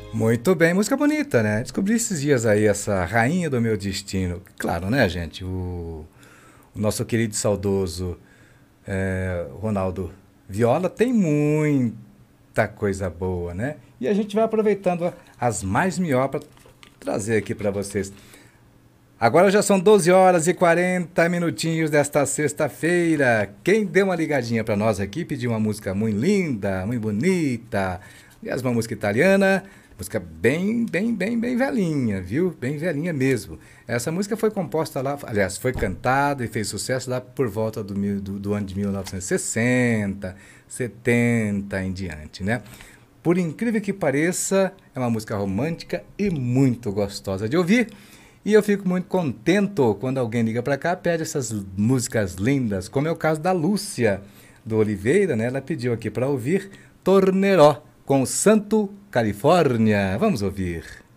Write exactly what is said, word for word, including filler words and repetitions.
Muito bem, música bonita, né? Descobri esses dias aí essa rainha do meu destino. Claro, né, gente? O, o nosso querido e saudoso é, Ronaldo Viola tem muita coisa boa, né? E a gente vai aproveitando as mais melhor para trazer aqui para vocês. Agora já são doze horas e quarenta minutinhos desta sexta-feira. Quem deu uma ligadinha para nós aqui pediu uma música muito linda, muito bonita. Aliás, uma música italiana, música bem, bem, bem, bem velhinha, viu? Bem velhinha mesmo. Essa música foi composta lá, aliás, foi cantada e fez sucesso lá por volta do, mil- do, do ano de mil novecentos e sessenta, setenta em diante, né? Por incrível que pareça, é uma música romântica e muito gostosa de ouvir. E eu fico muito contente quando alguém liga para cá, pede essas músicas lindas, como é o caso da Lúcia do Oliveira, né? Ela pediu aqui para ouvir Torneró com Santo Califórnia. Vamos ouvir.